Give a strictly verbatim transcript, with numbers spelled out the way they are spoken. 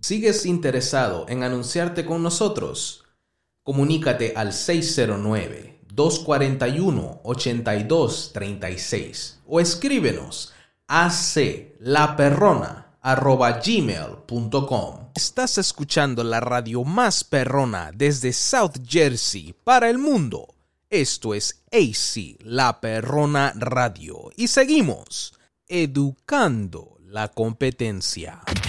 ¿Sigues interesado en anunciarte con nosotros? Comunícate al seis cero nueve, dos cuatro uno, ocho dos tres seis o escríbenos a aclaperrona arroba gmail punto com. Estás escuchando la radio más perrona desde South Jersey para el mundo. Esto es A C La Perrona Radio y seguimos educando la competencia.